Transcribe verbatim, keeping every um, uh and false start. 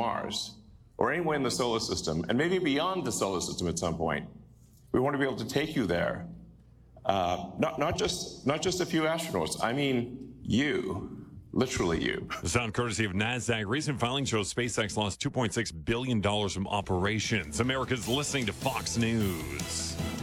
Mars or anywhere in the solar system, and maybe beyond the solar system at some point. We want to be able to take you there. Uh, not, not, just, not just a few astronauts. I mean you. Literally you. The sound courtesy of NASDAQ. Recent filings show SpaceX lost two point six billion dollars from operations. America's listening to Fox News.